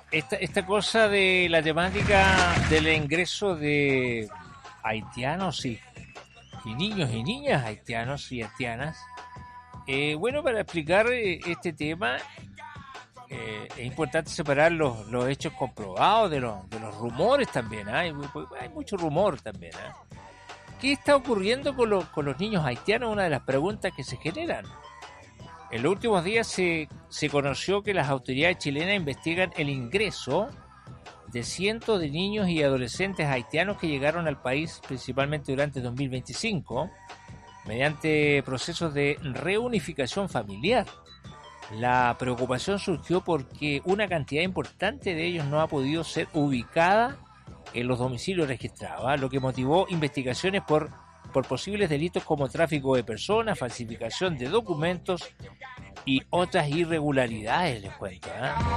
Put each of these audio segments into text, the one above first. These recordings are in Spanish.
esta cosa de la temática del ingreso de haitianos y niños y niñas haitianos y haitianas. Bueno, para explicar este tema es importante separar los hechos comprobados de los rumores también. Hay mucho rumor también. ¿Qué está ocurriendo con los niños haitianos? Una de las preguntas que se generan. En los últimos días se conoció que las autoridades chilenas investigan el ingreso de cientos de niños y adolescentes haitianos que llegaron al país principalmente durante 2025 mediante procesos de reunificación familiar. La preocupación surgió porque una cantidad importante de ellos no ha podido ser ubicada en los domicilios registrados, lo que motivó investigaciones por posibles delitos como tráfico de personas, falsificación de documentos y otras irregularidades, les cuento.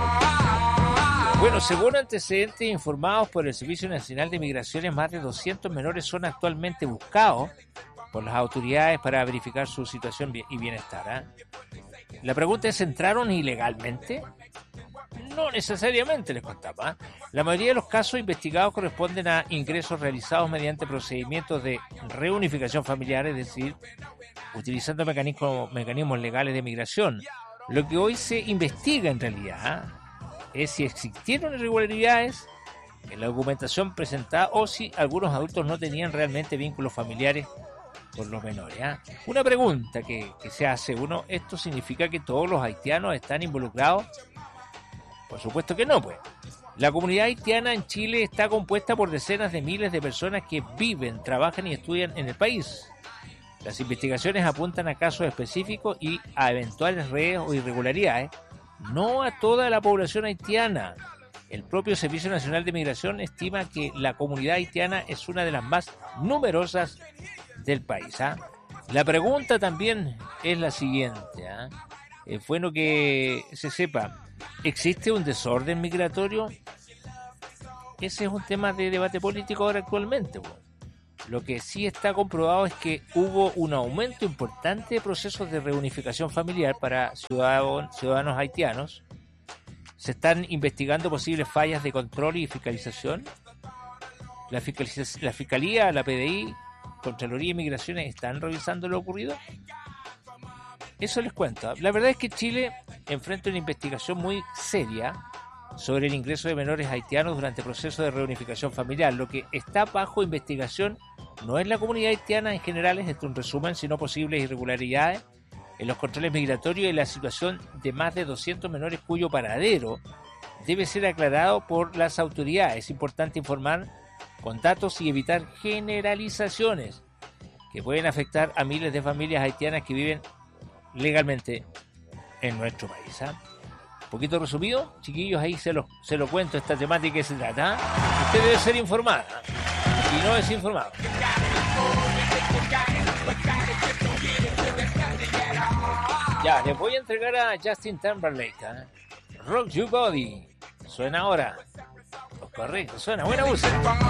Bueno, según antecedentes informados por el Servicio Nacional de Migraciones, más de 200 menores son actualmente buscados por las autoridades para verificar su situación y bienestar. La pregunta es, ¿entraron ilegalmente? No necesariamente, les contaba. La mayoría de los casos investigados corresponden a ingresos realizados mediante procedimientos de reunificación familiar, es decir, utilizando mecanismos legales de migración. Lo que hoy se investiga en realidad es si existieron irregularidades en la documentación presentada o si algunos adultos no tenían realmente vínculos familiares con los menores. Una pregunta que se hace uno, ¿esto significa que todos los haitianos están involucrados? Por supuesto que no, pues. La comunidad haitiana en Chile está compuesta por decenas de miles de personas que viven, trabajan y estudian en el país. Las investigaciones apuntan a casos específicos y a eventuales redes o irregularidades, no a toda la población haitiana. El propio Servicio Nacional de Migración estima que la comunidad haitiana es una de las más numerosas del país. La pregunta también es la siguiente. Es bueno que se sepa, ¿existe un desorden migratorio? Ese es un tema de debate político ahora actualmente. Lo que sí está comprobado es que hubo un aumento importante de procesos de reunificación familiar para ciudadanos haitianos. Se están investigando posibles fallas de control y fiscalización. La Fiscalía, la PDI, Contraloría y Migraciones están revisando lo ocurrido. Eso les cuento. La verdad es que Chile enfrenta una investigación muy seria sobre el ingreso de menores haitianos durante el proceso de reunificación familiar. Lo que está bajo investigación no es la comunidad haitiana en general, es un resumen, sino posibles irregularidades en los controles migratorios y la situación de más de 200 menores cuyo paradero debe ser aclarado por las autoridades. Es importante informar con datos y evitar generalizaciones que pueden afectar a miles de familias haitianas que viven legalmente en nuestro país. Un poquito resumido, chiquillos, ahí se lo cuento esta temática que se trata. Usted debe ser informado y no desinformado. Ya, les voy a entregar a Justin Timberlake, Rock Your Body. Suena ahora. Correcto, suena buena música.